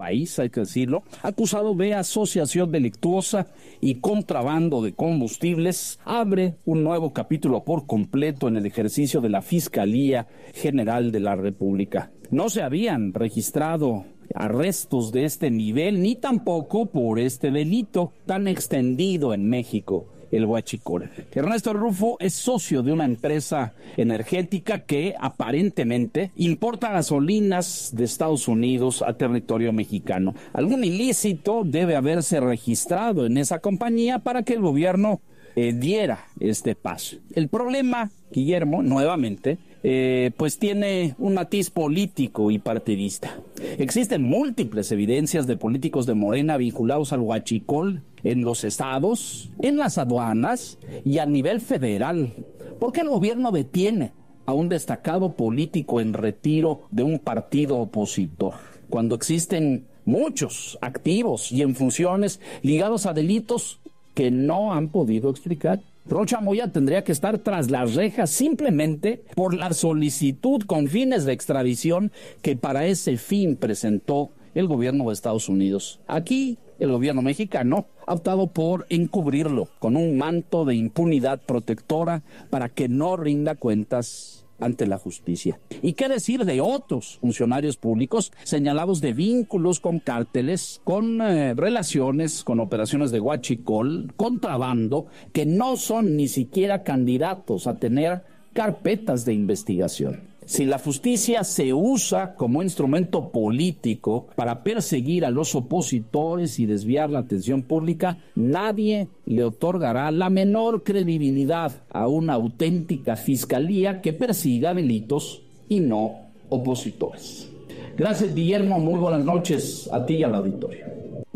país, hay que decirlo, acusado de asociación delictuosa y contrabando de combustibles, abre un nuevo capítulo por completo en el ejercicio de la Fiscalía General de la República. No se habían registrado arrestos de este nivel, ni tampoco por este delito tan extendido en México, el huachicol. Ernesto Rufo es socio de una empresa energética que aparentemente importa gasolinas de Estados Unidos a territorio mexicano. Algún ilícito debe haberse registrado en esa compañía para que el gobierno diera este paso. El problema, Guillermo, nuevamente, pues tiene un matiz político y partidista. Existen múltiples evidencias de políticos de Morena vinculados al huachicol en los estados, en las aduanas y a nivel federal. ¿Por qué el gobierno detiene a un destacado político en retiro de un partido opositor, cuando existen muchos activos y en funciones ligados a delitos que no han podido explicar? Raúl Chamoya tendría que estar tras las rejas simplemente por la solicitud con fines de extradición que para ese fin presentó el gobierno de Estados Unidos. Aquí el gobierno mexicano ha optado por encubrirlo con un manto de impunidad protectora para que no rinda cuentas ante la justicia. ¿Y qué decir de otros funcionarios públicos señalados de vínculos con cárteles, con relaciones con operaciones de huachicol, contrabando, que no son ni siquiera candidatos a tener carpetas de investigación? Si la justicia se usa como instrumento político para perseguir a los opositores y desviar la atención pública, nadie le otorgará la menor credibilidad a una auténtica fiscalía que persiga delitos y no opositores. Gracias, Guillermo. Muy buenas noches a ti y al auditorio.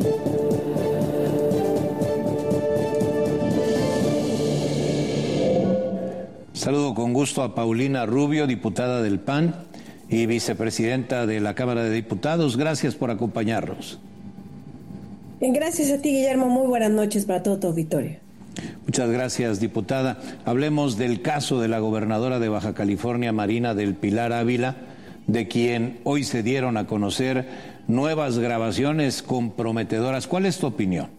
Saludo con gusto a Paulina Rubio, diputada del PAN y vicepresidenta de la Cámara de Diputados. Gracias por acompañarnos. Bien, gracias a ti, Guillermo. Muy buenas noches para todo tu auditorio. Muchas gracias, diputada. Hablemos del caso de la gobernadora de Baja California, Marina del Pilar Ávila, de quien hoy se dieron a conocer nuevas grabaciones comprometedoras. ¿Cuál es tu opinión?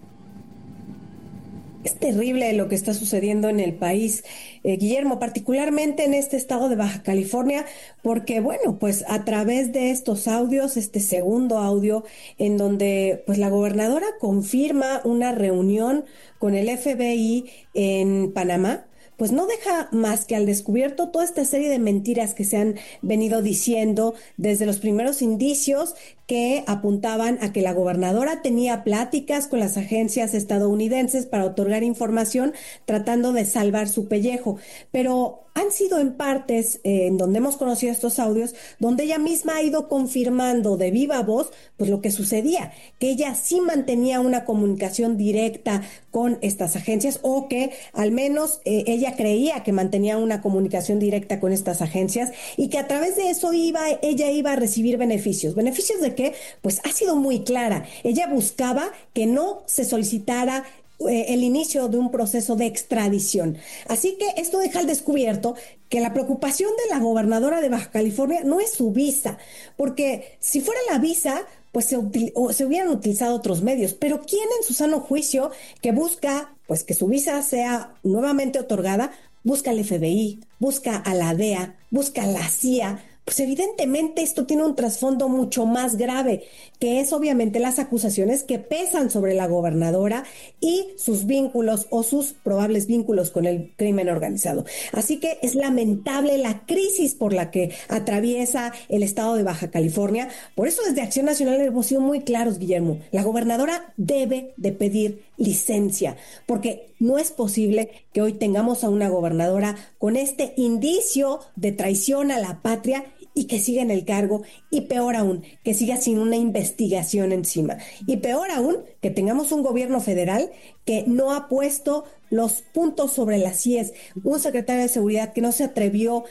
Es terrible lo que está sucediendo en el país, Guillermo, particularmente en este estado de Baja California, porque bueno, pues a través de estos audios, este segundo audio, en donde pues la gobernadora confirma una reunión con el FBI en Panamá, pues no deja más que al descubierto toda esta serie de mentiras que se han venido diciendo desde los primeros indicios que apuntaban a que la gobernadora tenía pláticas con las agencias estadounidenses para otorgar información tratando de salvar su pellejo. Pero han sido en partes en donde hemos conocido estos audios, donde ella misma ha ido confirmando de viva voz pues lo que sucedía, que ella sí mantenía una comunicación directa con estas agencias, o que al menos ella creía que mantenía una comunicación directa con estas agencias, y que a través de eso ella iba a recibir beneficios. ¿Beneficios de qué? Pues ha sido muy clara. Ella buscaba que no se solicitara el inicio de un proceso de extradición. Así que esto deja al descubierto que la preocupación de la gobernadora de Baja California no es su visa, porque si fuera la visa, pues se hubieran utilizado otros medios. Pero ¿quién en su sano juicio que busca pues que su visa sea nuevamente otorgada, busca al FBI, busca a la DEA, busca a la CIA? Pues evidentemente esto tiene un trasfondo mucho más grave, que es obviamente las acusaciones que pesan sobre la gobernadora y sus vínculos o sus probables vínculos con el crimen organizado. Así que es lamentable la crisis por la que atraviesa el estado de Baja California. Por eso desde Acción Nacional hemos sido muy claros, Guillermo. La gobernadora debe de pedir licencia, porque no es posible que hoy tengamos a una gobernadora con este indicio de traición a la patria y que siga en el cargo, y peor aún, que siga sin una investigación encima, y peor aún, que tengamos un gobierno federal que no ha puesto los puntos sobre las IES, un secretario de Seguridad que no se atrevió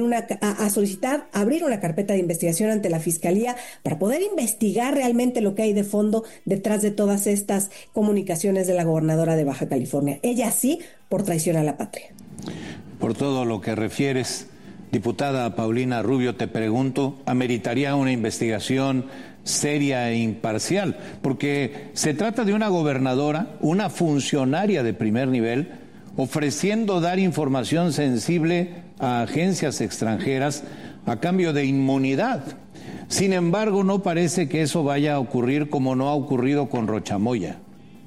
a solicitar abrir una carpeta de investigación ante la Fiscalía para poder investigar realmente lo que hay de fondo detrás de todas estas comunicaciones de la gobernadora de Baja California. Ella sí, por traición a la patria. Por todo lo que refieres, Diputada Paulina Rubio, te pregunto, ¿ameritaría una investigación seria e imparcial? Porque se trata de una gobernadora, una funcionaria de primer nivel, ofreciendo dar información sensible a agencias extranjeras a cambio de inmunidad. Sin embargo, no parece que eso vaya a ocurrir como no ha ocurrido con Rocha Moya.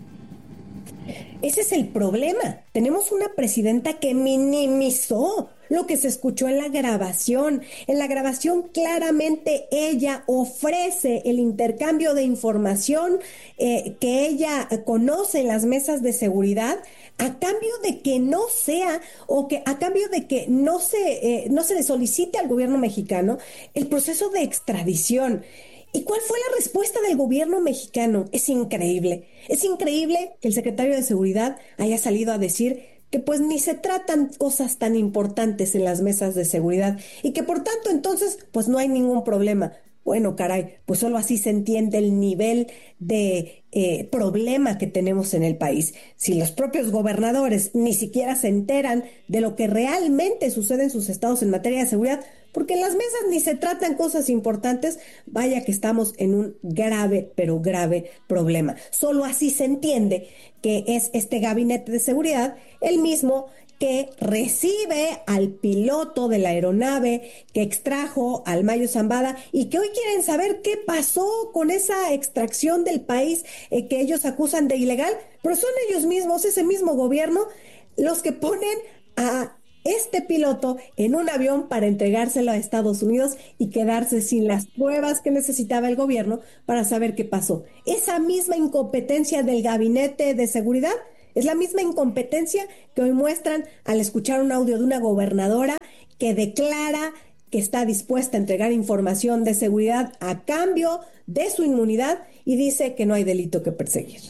Ese es el problema. Tenemos una presidenta que minimizó lo que se escuchó en la grabación. En la grabación claramente ella ofrece el intercambio de información que ella conoce en las mesas de seguridad a cambio de que no sea o que a cambio de que no se le solicite al gobierno mexicano el proceso de extradición. ¿Y cuál fue la respuesta del gobierno mexicano? Es increíble. Es increíble que el secretario de Seguridad haya salido a decir que pues ni se tratan cosas tan importantes en las mesas de seguridad y que por tanto entonces pues no hay ningún problema. Bueno, caray, pues solo así se entiende el nivel de problema que tenemos en el país. Si los propios gobernadores ni siquiera se enteran de lo que realmente sucede en sus estados en materia de seguridad, porque en las mesas ni se tratan cosas importantes, vaya que estamos en un grave, pero grave problema. Solo así se entiende que es este gabinete de seguridad el mismo que recibe al piloto de la aeronave que extrajo al Mayo Zambada y que hoy quieren saber qué pasó con esa extracción del país que ellos acusan de ilegal, pero son ellos mismos, ese mismo gobierno, los que ponen a este piloto en un avión para entregárselo a Estados Unidos y quedarse sin las pruebas que necesitaba el gobierno para saber qué pasó. Esa misma incompetencia del gabinete de seguridad es la misma incompetencia que hoy muestran al escuchar un audio de una gobernadora que declara que está dispuesta a entregar información de seguridad a cambio de su inmunidad y dice que no hay delito que perseguir.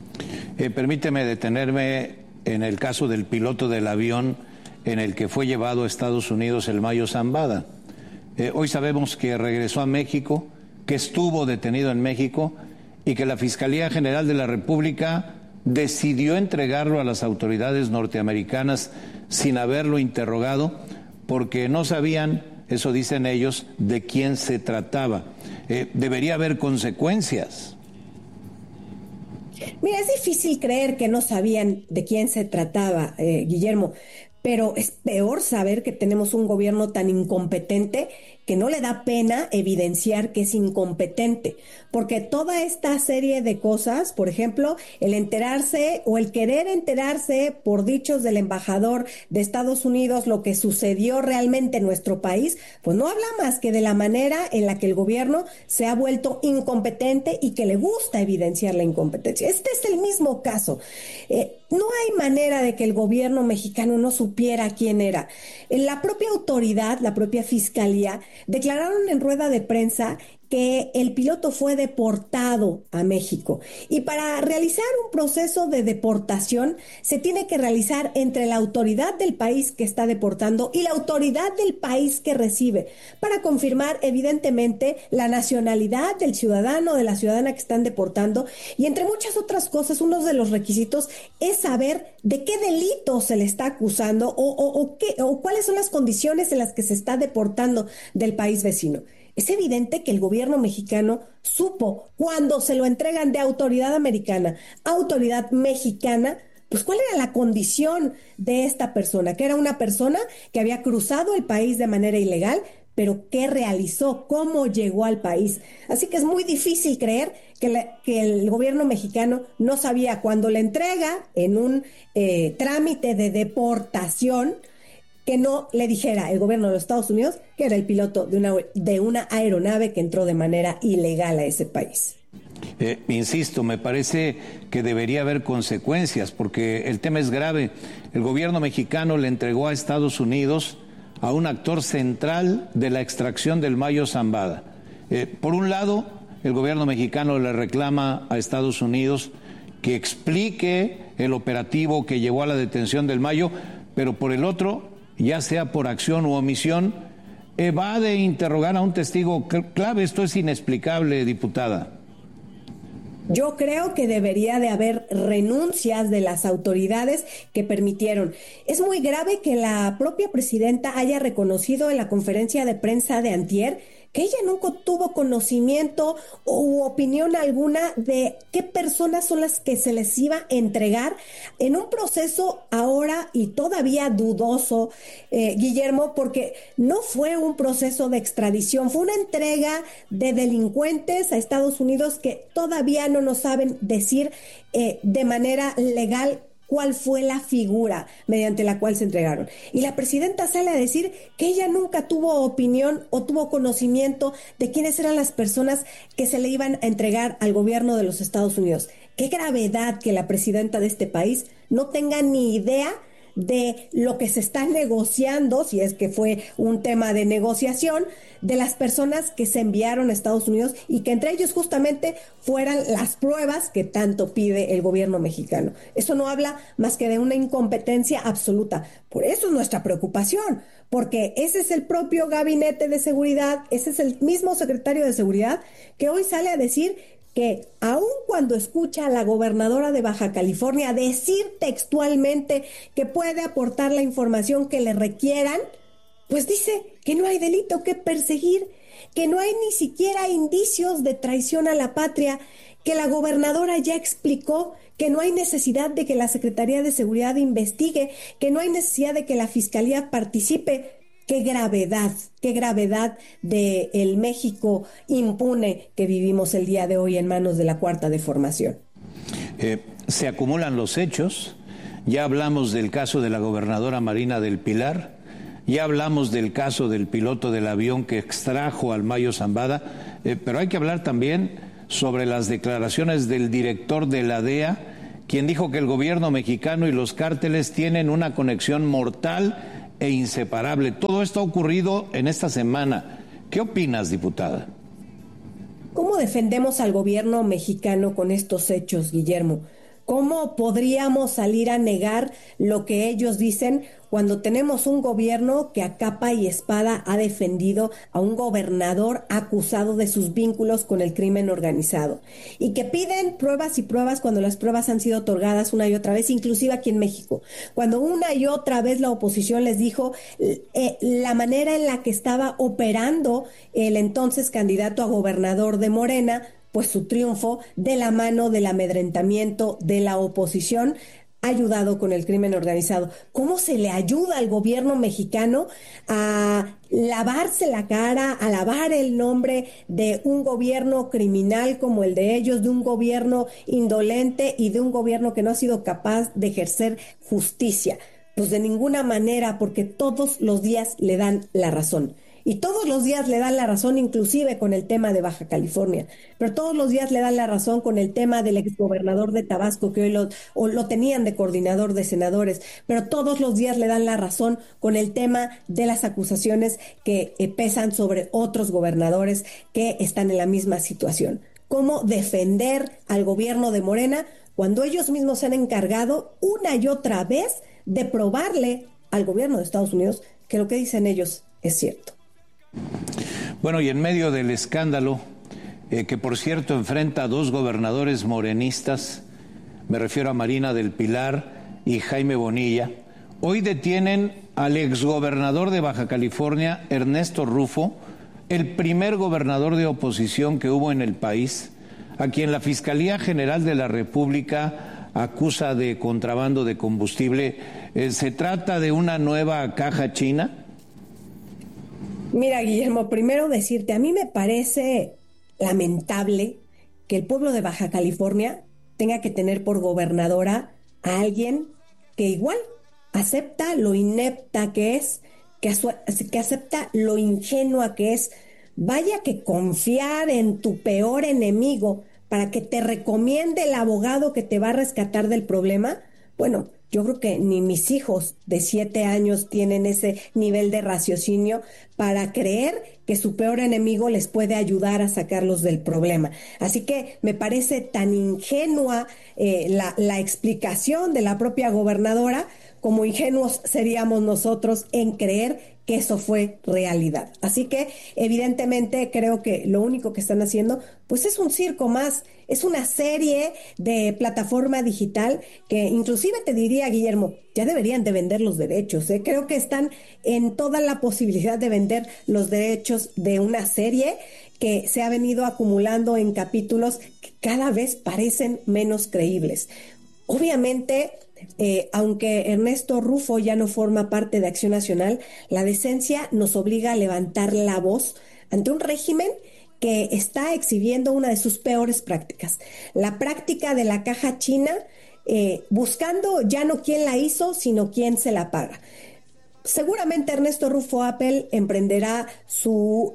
Permíteme detenerme en el caso del piloto del avión en el que fue llevado a Estados Unidos el Mayo Zambada. Hoy sabemos que regresó a México, que estuvo detenido en México y que la Fiscalía General de la República decidió entregarlo a las autoridades norteamericanas sin haberlo interrogado porque no sabían, eso dicen ellos, de quién se trataba. Debería haber consecuencias. Mira, es difícil creer que no sabían de quién se trataba, Guillermo, pero es peor saber que tenemos un gobierno tan incompetente que no le da pena evidenciar que es incompetente, porque toda esta serie de cosas, por ejemplo, el enterarse o el querer enterarse por dichos del embajador de Estados Unidos lo que sucedió realmente en nuestro país, pues no habla más que de la manera en la que el gobierno se ha vuelto incompetente y que le gusta evidenciar la incompetencia. Este es el mismo caso. No hay manera de que el gobierno mexicano no supiera quién era. La propia autoridad, la propia fiscalía, declararon en rueda de prensa que el piloto fue deportado a México. Y para realizar un proceso de deportación se tiene que realizar entre la autoridad del país que está deportando y la autoridad del país que recibe, para confirmar evidentemente la nacionalidad del ciudadano o de la ciudadana que están deportando. Y entre muchas otras cosas, uno de los requisitos es saber de qué delito se le está acusando o cuáles son las condiciones en las que se está deportando del país vecino. Es evidente que el gobierno mexicano supo cuando se lo entregan de autoridad americana a autoridad mexicana, pues cuál era la condición de esta persona, que era una persona que había cruzado el país de manera ilegal, pero ¿qué realizó? ¿Cómo llegó al país? Así que es muy difícil creer que el gobierno mexicano no sabía cuando le entrega en un trámite de deportación que no le dijera el gobierno de los Estados Unidos que era el piloto de una aeronave que entró de manera ilegal a ese país. Insisto, me parece que debería haber consecuencias porque el tema es grave. El gobierno mexicano le entregó a Estados Unidos a un actor central de la extracción del Mayo Zambada. Por un lado, el gobierno mexicano le reclama a Estados Unidos que explique el operativo que llevó a la detención del Mayo, pero por el otro, ya sea por acción u omisión, va de interrogar a un testigo clave. Esto es inexplicable, diputada. Yo creo que debería de haber renuncias de las autoridades que permitieron. Es muy grave que la propia presidenta haya reconocido en la conferencia de prensa de antier que ella nunca tuvo conocimiento u opinión alguna de qué personas son las que se les iba a entregar en un proceso ahora y todavía dudoso, Guillermo, porque no fue un proceso de extradición, fue una entrega de delincuentes a Estados Unidos que todavía no nos saben decir de manera legal cuál fue la figura mediante la cual se entregaron. Y la presidenta sale a decir que ella nunca tuvo opinión o tuvo conocimiento de quiénes eran las personas que se le iban a entregar al gobierno de los Estados Unidos. Qué gravedad que la presidenta de este país no tenga ni idea de lo que se está negociando, si es que fue un tema de negociación, de las personas que se enviaron a Estados Unidos y que entre ellos justamente fueran las pruebas que tanto pide el gobierno mexicano. Eso no habla más que de una incompetencia absoluta. Por eso es nuestra preocupación, porque ese es el propio gabinete de seguridad, ese es el mismo secretario de seguridad que hoy sale a decir que aun cuando escucha a la gobernadora de Baja California decir textualmente que puede aportar la información que le requieran, pues dice que no hay delito que perseguir, que no hay ni siquiera indicios de traición a la patria, que la gobernadora ya explicó que no hay necesidad de que la Secretaría de Seguridad investigue, que no hay necesidad de que la Fiscalía participe. Qué gravedad de el México impune que vivimos el día de hoy en manos de la Cuarta Transformación. Se acumulan los hechos. Ya hablamos del caso de la gobernadora Marina del Pilar, ya hablamos del caso del piloto del avión que extrajo al Mayo Zambada, pero hay que hablar también sobre las declaraciones del director de la DEA, quien dijo que el gobierno mexicano y los cárteles tienen una conexión mortal e inseparable. Todo esto ha ocurrido en esta semana. ¿Qué opinas, diputada? ¿Cómo defendemos al gobierno mexicano con estos hechos, Guillermo? ¿Cómo podríamos salir a negar lo que ellos dicen cuando tenemos un gobierno que a capa y espada ha defendido a un gobernador acusado de sus vínculos con el crimen organizado y que piden pruebas y pruebas cuando las pruebas han sido otorgadas una y otra vez, inclusive aquí en México? Cuando una y otra vez la oposición les dijo la manera en la que estaba operando el entonces candidato a gobernador de Morena, pues su triunfo de la mano del amedrentamiento de la oposición ayudado con el crimen organizado. ¿Cómo se le ayuda al gobierno mexicano a lavarse la cara, a lavar el nombre de un gobierno criminal como el de ellos, de un gobierno indolente y de un gobierno que no ha sido capaz de ejercer justicia? Pues de ninguna manera, porque todos los días le dan la razón. Y todos los días le dan la razón, inclusive con el tema de Baja California. Pero todos los días le dan la razón con el tema del exgobernador de Tabasco, que hoy lo tenían de coordinador de senadores. Pero todos los días le dan la razón con el tema de las acusaciones que pesan sobre otros gobernadores que están en la misma situación. ¿Cómo defender al gobierno de Morena cuando ellos mismos se han encargado una y otra vez de probarle al gobierno de Estados Unidos que lo que dicen ellos es cierto? Bueno, y en medio del escándalo, que por cierto enfrenta a dos gobernadores morenistas, me refiero a Marina del Pilar y Jaime Bonilla, hoy detienen al exgobernador de Baja California, Ernesto Rufo, el primer gobernador de oposición que hubo en el país, a quien la Fiscalía General de la República acusa de contrabando de combustible. ¿Se trata de una nueva caja china? Mira, Guillermo, primero decirte, a mí me parece lamentable que el pueblo de Baja California tenga que tener por gobernadora a alguien que igual acepta lo inepta que es, que acepta lo ingenua que es. Vaya que confiar en tu peor enemigo para que te recomiende el abogado que te va a rescatar del problema. Bueno, yo creo que ni mis hijos de 7 años tienen ese nivel de raciocinio para creer que su peor enemigo les puede ayudar a sacarlos del problema. Así que me parece tan ingenua la explicación de la propia gobernadora como ingenuos seríamos nosotros en creer que eso fue realidad. Así que evidentemente creo que lo único que están haciendo pues es un circo más, es una serie de plataforma digital que inclusive te diría, Guillermo, ya deberían de vender los derechos, ¿eh? Creo que están en toda la posibilidad de vender los derechos de una serie que se ha venido acumulando en capítulos que cada vez parecen menos creíbles. Obviamente, aunque Ernesto Rufo ya no forma parte de Acción Nacional, la decencia nos obliga a levantar la voz ante un régimen que está exhibiendo una de sus peores prácticas, la práctica de la caja china, buscando ya no quién la hizo, sino quién se la paga. Seguramente Ernesto Rufo Appel emprenderá su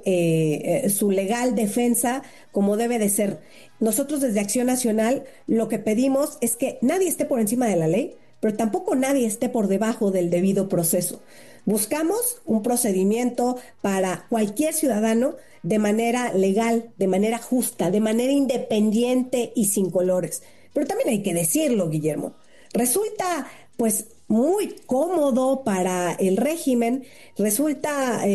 legal defensa como debe de ser. Nosotros desde Acción Nacional lo que pedimos es que nadie esté por encima de la ley, pero tampoco nadie esté por debajo del debido proceso. Buscamos un procedimiento para cualquier ciudadano de manera legal, de manera justa, de manera independiente y sin colores. Pero también hay que decirlo, Guillermo. Resulta, pues, muy cómodo para el régimen, resulta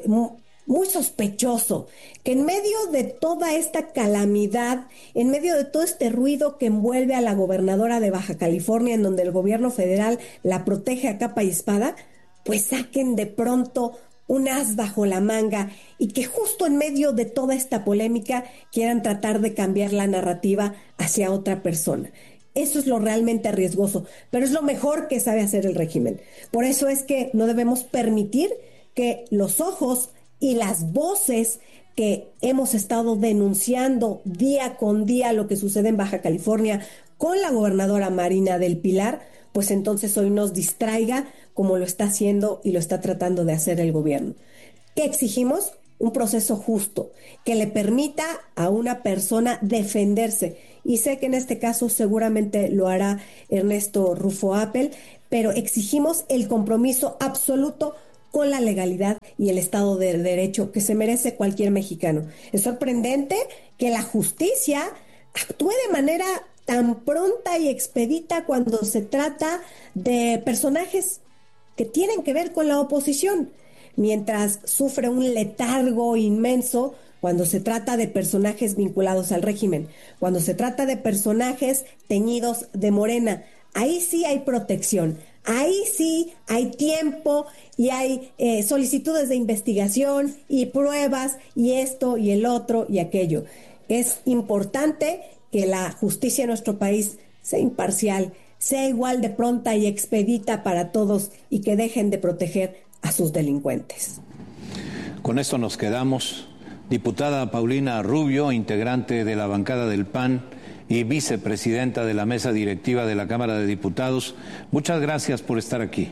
muy sospechoso que en medio de toda esta calamidad, en medio de todo este ruido que envuelve a la gobernadora de Baja California, en donde el gobierno federal la protege a capa y espada, pues saquen de pronto un as bajo la manga y que justo en medio de toda esta polémica quieran tratar de cambiar la narrativa hacia otra persona. Eso es lo realmente riesgoso, pero es lo mejor que sabe hacer el régimen. Por eso es que no debemos permitir que los ojos y las voces que hemos estado denunciando día con día lo que sucede en Baja California con la gobernadora Marina del Pilar, pues entonces hoy nos distraiga como lo está haciendo y lo está tratando de hacer el gobierno. ¿Qué exigimos? Un proceso justo, que le permita a una persona defenderse. Y sé que en este caso seguramente lo hará Ernesto Rufo Appel, pero exigimos el compromiso absoluto con la legalidad y el Estado de Derecho que se merece cualquier mexicano. Es sorprendente que la justicia actúe de manera tan pronta y expedita cuando se trata de personajes que tienen que ver con la oposición, mientras sufre un letargo inmenso cuando se trata de personajes vinculados al régimen, cuando se trata de personajes teñidos de morena. Ahí sí hay protección, ahí sí hay tiempo y hay solicitudes de investigación y pruebas y esto y el otro y aquello. Es importante que la justicia en nuestro país sea imparcial, sea igual de pronta y expedita para todos y que dejen de proteger a sus delincuentes. Con esto nos quedamos. Diputada Paulina Rubio, integrante de la bancada del PAN y vicepresidenta de la mesa directiva de la Cámara de Diputados, muchas gracias por estar aquí.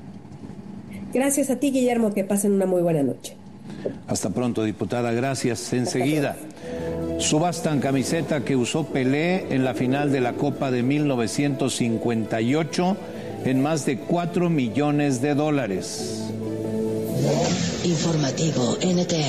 Gracias a ti, Guillermo, que pasen una muy buena noche. Hasta pronto, diputada, gracias. Enseguida, subastan camiseta que usó Pelé en la final de la Copa de 1958 en más de $4 millones. Informativo NTN.